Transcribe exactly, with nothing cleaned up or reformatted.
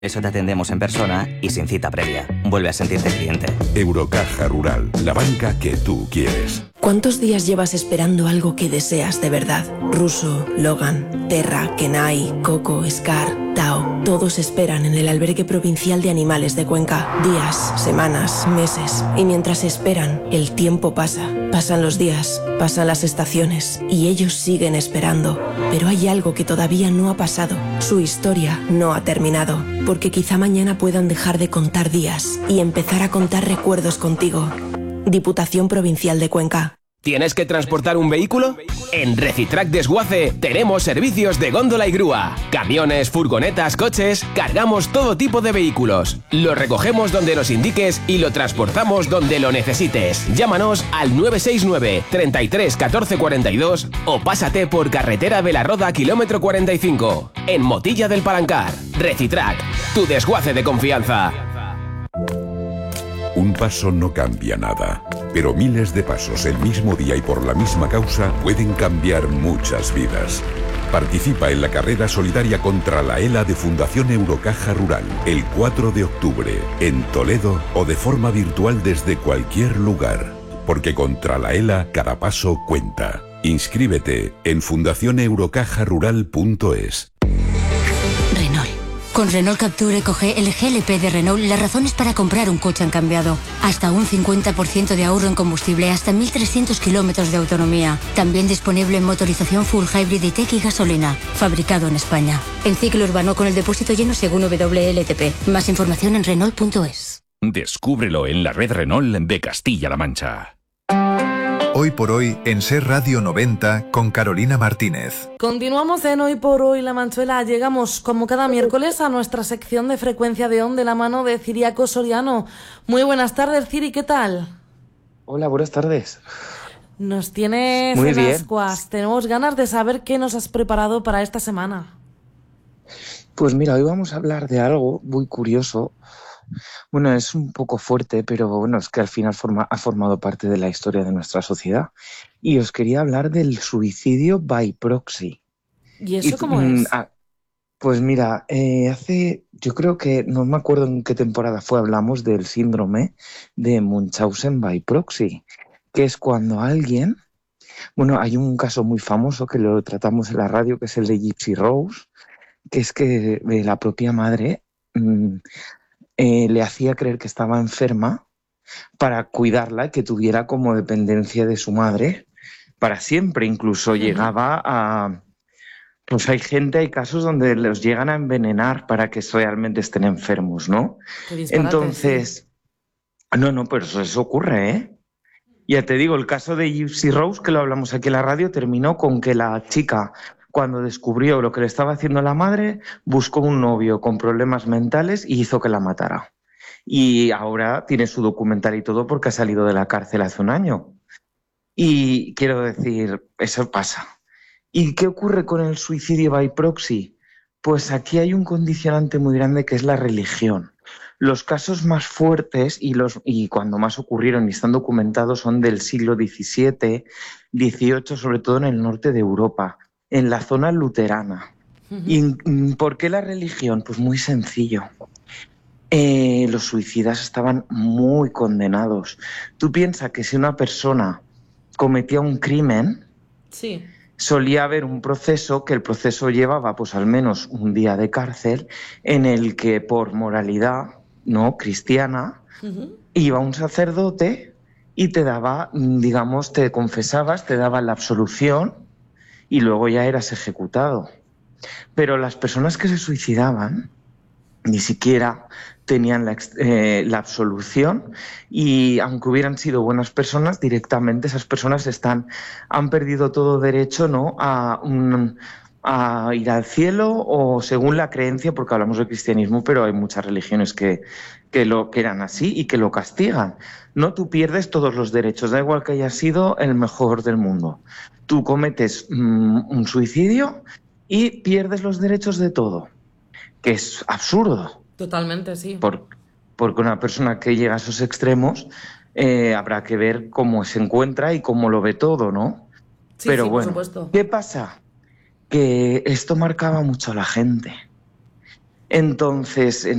Eso te atendemos en persona y sin cita previa. Vuelve a sentirte cliente. Eurocaja Rural, la banca que tú quieres. ¿Cuántos días llevas esperando algo que deseas de verdad? Russo, Logan, Terra, Kenai, Coco, Scar, Tao. Todos esperan en el Albergue Provincial de Animales de Cuenca. Días, semanas, meses. Y mientras esperan, el tiempo pasa. Pasan los días, pasan las estaciones y ellos siguen esperando. Pero hay algo que todavía no ha pasado. Su historia no ha terminado. Porque quizá mañana puedan dejar de contar días y empezar a contar recuerdos contigo. Diputación Provincial de Cuenca. ¿Tienes que transportar un vehículo? En Recitrac Desguace tenemos servicios de góndola y grúa. Camiones, furgonetas, coches, cargamos todo tipo de vehículos. Lo recogemos donde nos indiques y lo transportamos donde lo necesites. Llámanos al nueve seis nueve, treinta y tres, catorce cuarenta y dos o pásate por carretera Belarroda kilómetro cuarenta y cinco. En Motilla del Palancar. Recitrac, tu desguace de confianza. Un paso no cambia nada, pero miles de pasos el mismo día y por la misma causa pueden cambiar muchas vidas. Participa en la carrera solidaria contra la ELA de Fundación Eurocaja Rural el cuatro de octubre en Toledo o de forma virtual desde cualquier lugar. Porque contra la ELA cada paso cuenta. Inscríbete en fundación eurocaja rural punto es. Renault. Con Renault Captur EcoG, el G L P de Renault, las razones para comprar un coche han cambiado. Hasta un cincuenta por ciento de ahorro en combustible, hasta mil trescientos kilómetros de autonomía. También disponible en motorización full hybrid y tech y gasolina. Fabricado en España. En ciclo urbano con el depósito lleno según W L T P. Más información en Renault punto es. Descúbrelo en la red Renault de Castilla-La Mancha. Hoy por hoy en Ser Radio noventa con Carolina Martínez. Continuamos en Hoy por Hoy La Manchuela. Llegamos como cada miércoles a nuestra sección de Frecuencia de On de la mano de Ciriaco Soriano. Muy buenas tardes, Ciri, ¿qué tal? Hola, buenas tardes. Nos tienes Muy en bien. ascuas. Tenemos ganas de saber qué nos has preparado para esta semana. Pues mira, hoy vamos a hablar de algo muy curioso. Bueno, es un poco fuerte, pero bueno, es que al final forma, ha formado parte de la historia de nuestra sociedad. Y os quería hablar del suicidio by proxy. ¿Y eso Y, cómo mm, es? ah, pues mira, eh, hace, yo creo que, no me acuerdo en qué temporada fue, hablamos del síndrome de Munchausen by proxy, que es cuando alguien, bueno, hay un caso muy famoso que lo tratamos en la radio, que es el de Gypsy Rose, que es que eh, la propia madre mmm, eh, le hacía creer que estaba enferma para cuidarla y que tuviera como dependencia de su madre para siempre. Incluso uh-huh. llegaba a... Pues hay gente, hay casos donde los llegan a envenenar para que realmente estén enfermos, ¿no? Entonces, sí. no, no, pero eso, eso ocurre, ¿eh? Ya te digo, el caso de Gypsy Rose, que lo hablamos aquí en la radio, terminó con que la chica, cuando descubrió lo que le estaba haciendo la madre, buscó un novio con problemas mentales y hizo que la matara. Y ahora tiene su documental y todo porque ha salido de la cárcel hace un año. Y quiero decir, eso pasa. ¿Y qué ocurre con el suicidio by proxy? Pues aquí hay un condicionante muy grande que es la religión. Los casos más fuertes y, los, y cuando más ocurrieron y están documentados son del siglo diecisiete, dieciocho, sobre todo en el norte de Europa, en la zona luterana. Uh-huh. ¿Y por qué la religión? Pues muy sencillo. Eh, los suicidas estaban muy condenados. Tú piensas que si una persona cometía un crimen, sí. solía haber un proceso, que el proceso llevaba pues al menos un día de cárcel, en el que por moralidad no cristiana uh-huh. iba un sacerdote y te daba, digamos, te confesabas, te daba la absolución y luego ya eras ejecutado. Pero las personas que se suicidaban ni siquiera tenían la, eh, la absolución y aunque hubieran sido buenas personas, directamente esas personas están, han perdido todo derecho, ¿no?, a, un, a ir al cielo o según la creencia, porque hablamos de cristianismo, pero hay muchas religiones que, que, lo, que eran así y que lo castigan. No, tú pierdes todos los derechos, da igual que hayas sido el mejor del mundo. Tú cometes mmm, un suicidio y pierdes los derechos de todo, que es absurdo. Totalmente, sí. Por, porque una persona que llega a esos extremos eh, habrá que ver cómo se encuentra y cómo lo ve todo, ¿no? Sí, Pero sí, bueno, por supuesto. ¿qué pasa? Que esto marcaba mucho a la gente. Entonces,